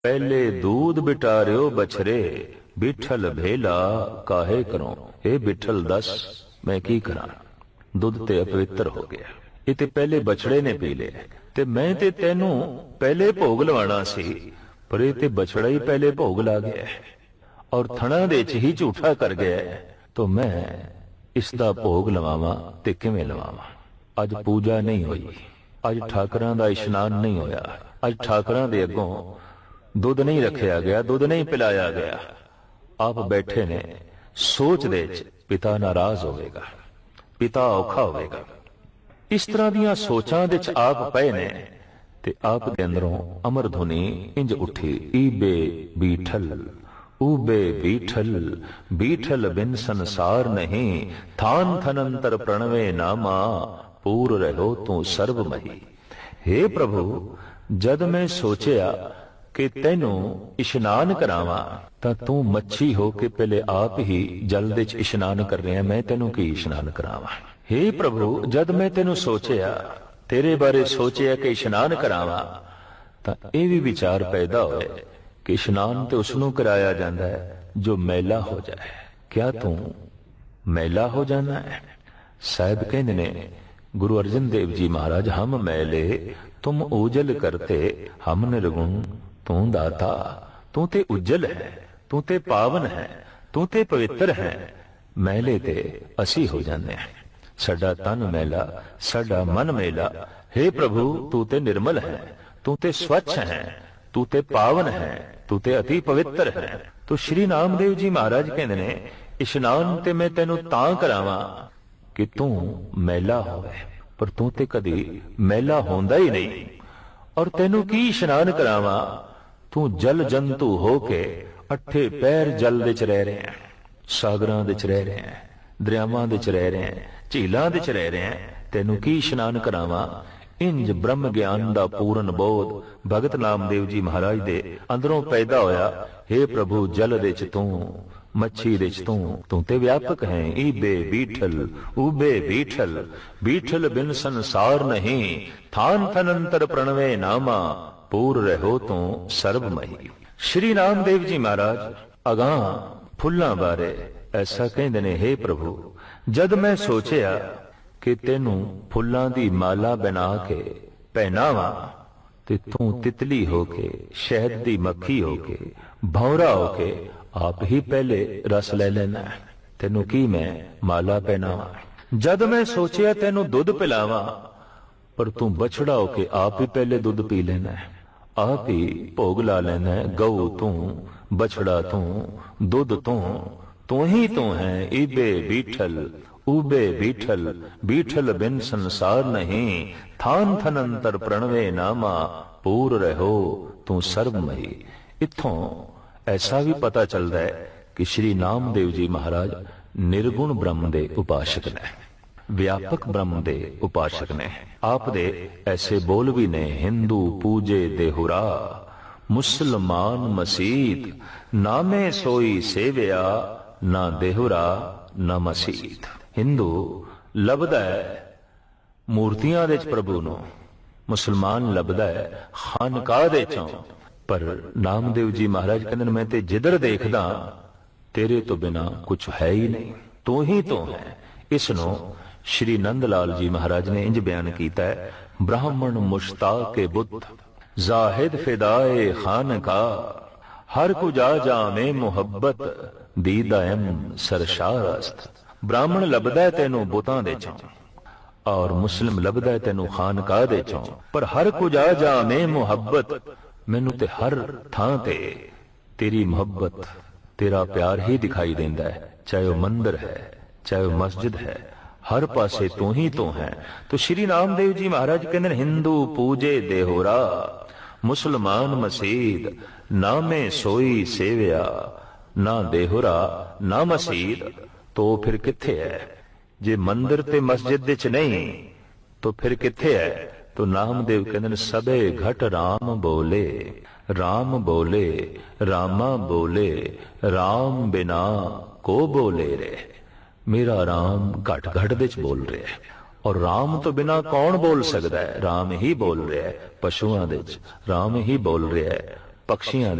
पहले दूध बिटारियो बछरे बिठल भेला काहे करो। हे बिठल दस मैं की करा, दुध ते अपवित्र हो गया। ये ते पहले बछड़े ने पी लिया ते मैं ते तेनू पहले भोग लवाना सी, पर ये ते बछड़ा ही पहले भोग ला गया और थणा दे च ही झूठा कर गया, तो मैं इसदा भोग लवावां ते किवें लवावां। अज पूजा नहीं हुई, अज ठाकरां दा इशनान नहीं होया, अज ठाकरां दे अगों दुध नहीं रखिया गया, दुध नहीं पिलाया गया। आप बैठे ने सोच दे च पिता नाराज होवेगा, पिता औखा होवेगा। इस तरह दियां सोचां दे च आप पए ने ते आप दे अंदरों अमर धुनी इंज उठी, ईबे बीठल ऊबे बीठल बीठल बिन संसार नहीं, थान थनंतर प्रणवे नामा पूर रहो तू सर्वमही। हे प्रभु, जद मैं सोचिया कि तेनू इशनान करावा तां तू मच्छी हो के पहले आप ही जल दे च इशनान कर रहे हैं, मैं तेनू की इशनान करावा। हे प्रभु, जद मैं तेनू सोचिया, तेरे बारे सोचिया कि इशनान करावा, तां ये भी विचार पैदा होए कि इशनान ते उसनू कराया जांदा है जो मैला हो जाए। क्या तू मैला हो जाना है? साहब कहंदे ने गुरु अर्जन देव जी महाराज, हम मैले तुम ओजल करते, हम निर्गुण तू दाता। तू ते उज्जल है, तू ते पावन है, तू ते पवित्र है, मैले ते असी हो जाने हैं। साडा तन मैला, साडा मन मैला। हे प्रभु, तू ते निर्मल है, तू ते स्वच्छ है, तू ते पावन है, तू ते अति पवित्र है। तो श्री नामदेव जी महाराज कहते ने, इशनान ते मैं तेनू तां करावां कि तू मैला होवे, पर तू ते कदी मैला होंदा ही नहीं। और तेनू की इशनान करावां, तू जल जंतु होके अठे पैर जल दे च रह रहे हैं, सागरां दे च रह रहे हैं, दरियावां दे च रह रहे हैं, झीलां दे च रह रहे हैं। तेनू की इशनान करावां। इंज ब्रह्म ज्ञान दा पूर्ण बोध भगत नामदेव जी महाराज दे अंदरों पैदा होया। हे प्रभु, जल दे च तू, मच्छी दे च तू ते व्यापक है। ईबे बीठल ऊबे बीठल बीठल बिन संसार नहीं, थान थनंतर प्रणवे नामा पूर रहो तू सर्वमही। श्री नामदेव जी महाराज अगां फुल्लां बारे ऐसा कहंदे ने, हे प्रभु, जद मैं सोचिया कि तेनू फुल्लां दी माला बना के पहनावा ते तू तितली होके, शहद दी मक्खी होके, भौरा होके आप ही पहले रस ले लेना है। तेनू की मैं माला पहनावा। जद मैं सोचिया तेनू दुध पिलावा, पर तू बछड़ा होके आप ही पहले दुध पी लेना है, आप ही भोग ला लेना है। गऊ तू, बछड़ा तू, दुध तू ही तू है। ईबे बीठल ऊबे बीठल बीठल बिन संसार नहीं, थान थनंतर प्रणवे नामा पूर रहो तू सर्वमही। इत्थों ऐसा भी पता चलता है कि श्री नामदेव जी महाराज निर्गुण ब्रह्म दे उपासक ने, व्यापक ब्रह्म दे उपासक ने। आप दे ऐसे बोल भी ने, हिंदू पूजे देहुरा, मुसलमान मसीत, नामे सोई सेविया, ना देहुरा ना मसीत। हिंदू लभदा है मूर्तियां दे प्रभु नो, मुसलमान लभदा है खानकाह दे चों। पर नामदेव जी महाराज कहंदे ने, मैं ते जिधर देखदा तेरे तो बिना कुछ है ही नहीं, तू ही तो है। इसनो श्री नंदलाल जी महाराज ने इंज बयान कीता है, ब्राह्मण मुश्ताक बुत जाहिद फिदाए खानका, हर कुजा जामे मुहब्बत दीदायम सरशारस्त। ब्राह्मण लभदा है तेनू बुतां दे चों, और मुस्लिम लभदा है तेनू खानकाह दे चों, पर हर कुजा जामे मुहब्बत, मैनू ते हर थां ते तेरी मोहब्बत, तेरा प्यार ही दिखाई देंदा है। चाहे वह मंदिर है, चाहे वह मस्जिद है, हर पासे तू ही तो है। तो श्री नामदेव जी महाराज कहते, हिंदू पूजे देहोरा, मुसलमान मसीद, नामे सोई सेविया, ना देहोरा ना मसीद। तो फिर किथे है? जे मंदिर ते मस्जिद विच नहीं तो फिर किथे है? तो नामदेव कहते, सबे घट राम बोले, राम बोले, रामा बोले, राम बिना को बोले रे। मेरा राम घट घट विच बोल रहा है, और राम तो बिना कौन बोल सकता है? राम ही बोल रहा है। पशुआं दे राम ही बोल रहा है, ਪਕਸ਼ੀਆਂ